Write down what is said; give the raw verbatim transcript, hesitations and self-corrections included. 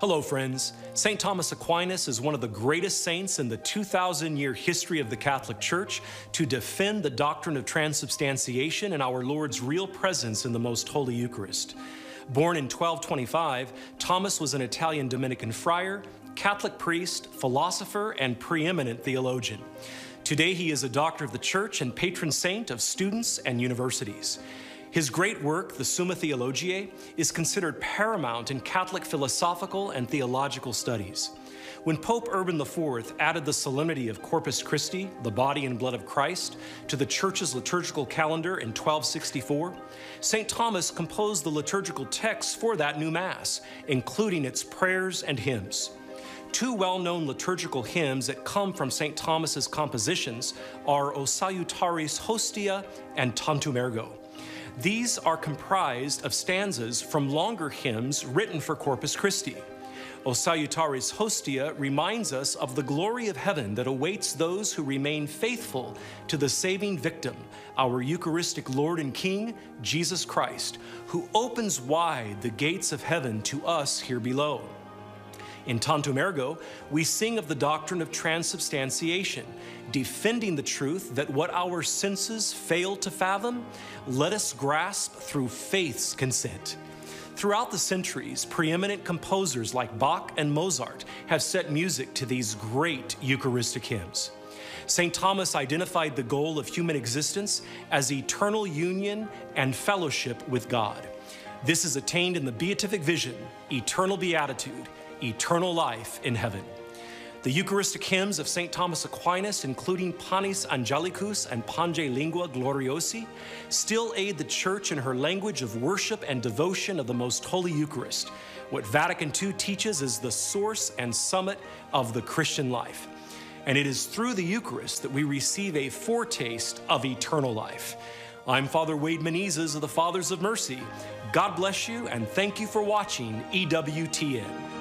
Hello, friends. Saint Thomas Aquinas is one of the greatest saints in the two thousand year history of the Catholic Church to defend the doctrine of transubstantiation and our Lord's real presence in the Most Holy Eucharist. Born in twelve twenty-five, Thomas was an Italian Dominican friar, Catholic priest, philosopher, and preeminent theologian. Today, he is a doctor of the Church and patron saint of students and universities. His great work, the Summa Theologiae, is considered paramount in Catholic philosophical and theological studies. When Pope Urban the Fourth added the solemnity of Corpus Christi, the body and blood of Christ, to the Church's liturgical calendar in twelve sixty-four, Saint Thomas composed the liturgical texts for that new Mass, including its prayers and hymns. Two well-known liturgical hymns that come from Saint Thomas's compositions are O Salutaris Hostia and Tantum Ergo. These are comprised of stanzas from longer hymns written for Corpus Christi. O Salutaris Hostia reminds us of the glory of heaven that awaits those who remain faithful to the saving victim, our Eucharistic Lord and King, Jesus Christ, who opens wide the gates of heaven to us here below. In Tantum Ergo, we sing of the doctrine of transubstantiation, defending the truth that what our senses fail to fathom, let us grasp through faith's consent. Throughout the centuries, preeminent composers like Bach and Mozart have set music to these great Eucharistic hymns. Saint Thomas identified the goal of human existence as eternal union and fellowship with God. This is attained in the beatific vision, eternal beatitude, eternal life in heaven. The Eucharistic hymns of Saint Thomas Aquinas, including Panis Angelicus and Pange Lingua Gloriosi, still aid the Church in her language of worship and devotion of the Most Holy Eucharist, what Vatican Two teaches is the source and summit of the Christian life. And it is through the Eucharist that we receive a foretaste of eternal life. I'm Father Wade Menezes of the Fathers of Mercy. God bless you and thank you for watching E W T N.